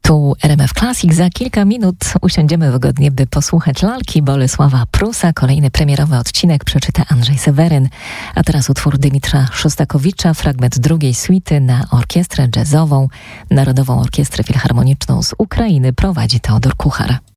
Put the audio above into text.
Tu RMF Classic. Za kilka minut usiądziemy wygodnie, by posłuchać lalki Bolesława Prusa. Kolejny premierowy odcinek przeczyta Andrzej Seweryn. A teraz utwór Dymitra Szostakowicza, fragment drugiej suity na orkiestrę jazzową. Narodową Orkiestrę Filharmoniczną z Ukrainy prowadzi Teodor Kuchar.